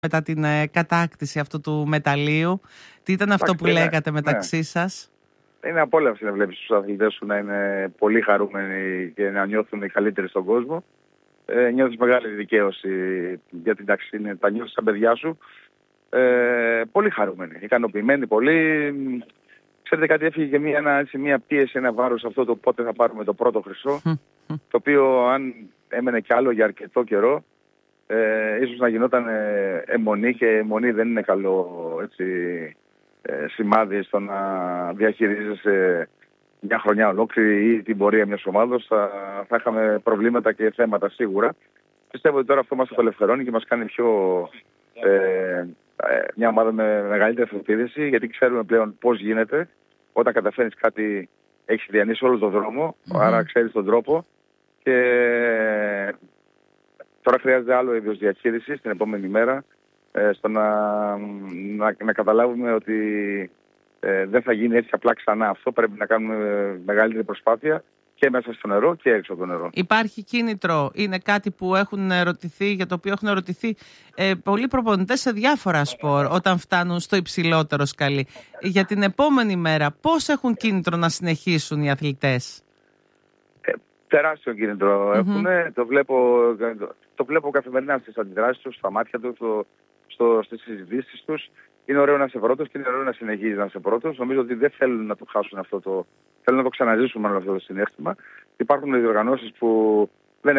μετά την κατάκτηση αυτού του μεταλλείου. Τι ήταν αυτό που λέγατε μεταξύ σας? Είναι απόλαυση να βλέπεις τους αθλητές σου να είναι πολύ χαρούμενοι και να νιώθουν οι καλύτεροι στον κόσμο. Νιώθεις μεγάλη δικαίωση, γιατί εντάξει, τα νιώθεις σαν παιδιά σου. Πολύ χαρούμενοι, ικανοποιημένοι πολύ. Ξέρετε κάτι, έφυγε και μια πίεση, ένα βάρος αυτό το πότε θα πάρουμε το πρώτο χρυσό, το οποίο αν έμενε κι άλλο για αρκετό καιρό, ίσως να γινόταν αιμονή, και αιμονή δεν είναι καλό σημάδι στο να διαχειρίζεσαι μια χρονιά ολόκληρη ή την πορεία μιας ομάδος. Θα είχαμε προβλήματα και θέματα σίγουρα. Πιστεύω ότι τώρα αυτό μας απελευθερώνει και μας κάνει μια ομάδα με μεγαλύτερη αυτοπεποίθηση, γιατί ξέρουμε πλέον πώς γίνεται. Όταν καταφέρνεις κάτι, έχεις διανύσει όλο τον δρόμο, άρα ξέρεις τον τρόπο, και τώρα χρειάζεται άλλο είδος διαχείριση την επόμενη μέρα, στο να καταλάβουμε ότι δεν θα γίνει έτσι απλά ξανά αυτό. Πρέπει να κάνουμε μεγαλύτερη προσπάθεια και μέσα στο νερό και έξω από το νερό. Υπάρχει κίνητρο, είναι κάτι που έχουν ερωτηθεί, για το οποίο έχουν ερωτηθεί πολλοί προπονητές σε διάφορα σπορ όταν φτάνουν στο υψηλότερο σκαλί. Για την επόμενη μέρα πώς έχουν κίνητρο να συνεχίσουν οι αθλητές? Τεράστιο κίνητρο έχουν. Το βλέπω καθημερινά στις αντιδράσεις τους, στα μάτια τους, στις συζητήσεις τους. Είναι ωραίο να είσαι πρώτος και είναι ωραίο να συνεχίζεις να είσαι πρώτος. Νομίζω ότι δεν θέλουν να το χάσουν αυτό θέλουν να το ξαναζήσουν μάλλον αυτό το συναίσθημα. Υπάρχουν διοργανώσεις που δεν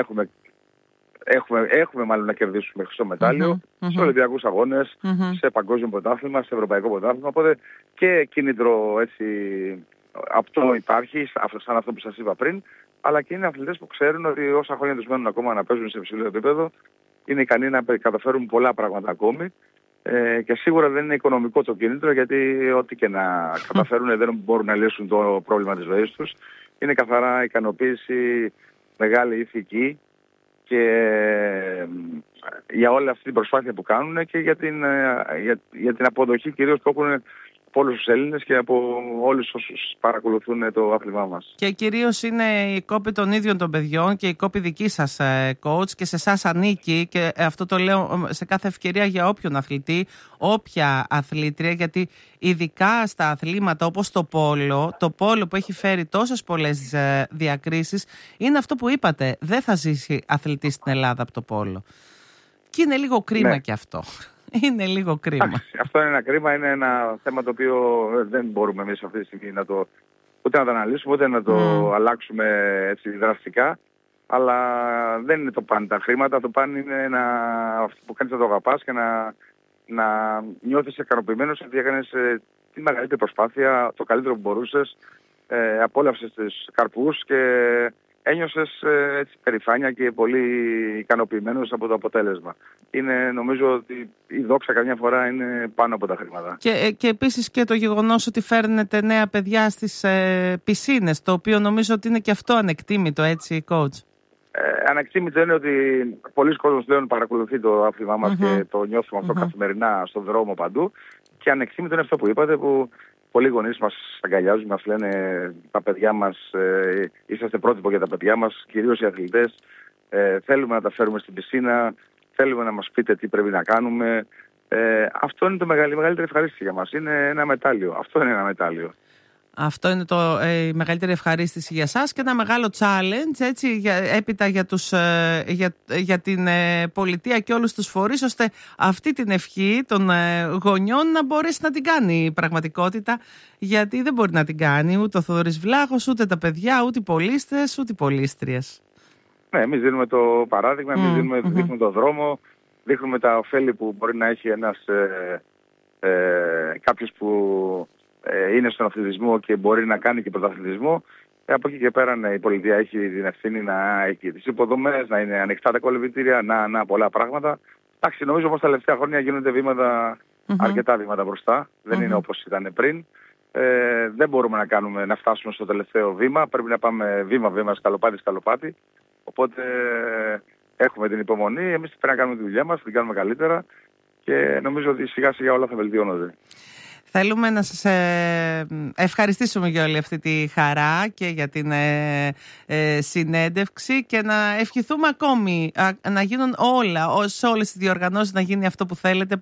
έχουμε μάλλον να κερδίσουμε χρυσό μετάλλιο σε Ολυμπιακούς Αγώνες, σε παγκόσμιο πρωτάθλημα, σε ευρωπαϊκό πρωτάθλημα. Οπότε και κίνητρο αυτό υπάρχει, σαν αυτό που σας είπα πριν, αλλά και είναι αθλητές που ξέρουν ότι όσα χρόνια τους μένουν ακόμα να παίζουν σε υψηλό επίπεδο, είναι ικανοί να καταφέρουν πολλά πράγματα ακόμη. Και σίγουρα δεν είναι οικονομικό το κίνητρο, γιατί ό,τι και να καταφέρουν δεν μπορούν να λύσουν το πρόβλημα της ζωής τους. Είναι καθαρά ικανοποίηση, μεγάλη ηθική, και για όλη αυτή την προσπάθεια που κάνουν και για την αποδοχή κυρίως που έχουν από όλους τους Έλληνες και από όλους όσους παρακολουθούν το άθλημά μας. Και κυρίως είναι η κόπη των ίδιων των παιδιών και η κόπη δική σας, coach, και σε εσάς ανήκει, και αυτό το λέω σε κάθε ευκαιρία για όποιον αθλητή, όποια αθλήτρια, γιατί ειδικά στα αθλήματα όπως το πόλο που έχει φέρει τόσες πολλές διακρίσεις, είναι αυτό που είπατε, δεν θα ζήσει αθλητής στην Ελλάδα από το πόλο. Και είναι λίγο κρίμα και αυτό. Είναι λίγο κρίμα. Αυτό είναι ένα κρίμα, είναι ένα θέμα το οποίο δεν μπορούμε εμείς αυτή τη στιγμή ούτε να το αναλύσουμε, ούτε να το αλλάξουμε έτσι δραστικά. Αλλά δεν είναι το παν τα χρήματα, το παν είναι αυτό που κάνεις να το αγαπάς και να νιώθεις ικανοποιημένος ότι έκανες τη μεγαλύτερη προσπάθεια, το καλύτερο που μπορούσες, απόλαυσες τους καρπούς και ένιωσες περηφάνεια και πολύ ικανοποιημένος από το αποτέλεσμα. Νομίζω ότι η δόξα καμιά φορά είναι πάνω από τα χρήματα. Και επίσης και το γεγονός ότι φέρνετε νέα παιδιά στις πισίνες, το οποίο νομίζω ότι είναι και αυτό ανεκτήμητο, έτσι, coach. Ανεκτήμητο είναι ότι πολλοί κόσμος πλέον παρακολουθεί το άθλημά μας και το νιώθουμε αυτό καθημερινά στον δρόμο παντού. Και ανεκτήμητο είναι αυτό που είπατε, που πολλοί γονείς μας αγκαλιάζουν, μας λένε τα παιδιά μας, είσαστε πρότυπο για τα παιδιά μας, κυρίως οι αθλητές. Θέλουμε να τα φέρουμε στην πισίνα, θέλουμε να μας πείτε τι πρέπει να κάνουμε. Αυτό είναι η μεγαλύτερη ευχαρίστηση για μας. Είναι ένα μετάλλιο. Αυτό είναι ένα μετάλλιο. Αυτό είναι η μεγαλύτερη ευχαρίστηση για σας και ένα μεγάλο challenge, έτσι, έπειτα για την πολιτεία και όλους τους φορείς, ώστε αυτή την ευχή των γονιών να μπορέσει να την κάνει η πραγματικότητα, γιατί δεν μπορεί να την κάνει ούτε ο Θοδωρής Βλάχος, ούτε τα παιδιά, ούτε οι πολίστες, ούτε οι πολίστριες. Ναι, εμείς δίνουμε το παράδειγμα, εμείς δείχνουμε τον δρόμο, δείχνουμε τα ωφέλη που μπορεί να έχει κάποιος που είναι στον αθλητισμό και μπορεί να κάνει και πρωταθλητισμό. Από εκεί και πέρα η πολιτεία έχει την ευθύνη να έχει τις υποδομές, να είναι ανοιχτά τα κολυμπητήρια, πολλά πράγματα. Εντάξει, νομίζω πως τα τελευταία χρόνια γίνονται αρκετά βήματα μπροστά. Δεν είναι όπως ήταν πριν. Δεν μπορούμε να φτάσουμε στο τελευταίο βήμα. Πρέπει να πάμε βήμα-βήμα, σκαλοπάτι-σκαλοπάτι. Οπότε έχουμε την υπομονή. Εμείς πρέπει να κάνουμε τη δουλειά μας, την κάνουμε καλύτερα και νομίζω ότι σιγά-σιγά όλα θα βελτιώνονται. Θέλουμε να σας ευχαριστήσουμε για όλη αυτή τη χαρά και για την συνέντευξη και να ευχηθούμε ακόμη να γίνουν όλα, σε όλες τις διοργανώσεις να γίνει αυτό που θέλετε,